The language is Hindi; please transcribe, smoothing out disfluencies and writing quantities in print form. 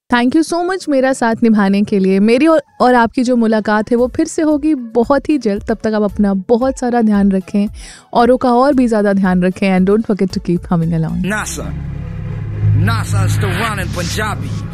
थैंक यू सो मच मेरा साथ निभाने के लिए। मेरी और आपकी जो मुलाकात है वो फिर से होगी बहुत ही जल्द। तब तक आप अपना बहुत सारा ध्यान रखें, औरों का और भी ज़्यादा ध्यान रखें, and don't forget to keep humming along. NASA is the one in Punjabi.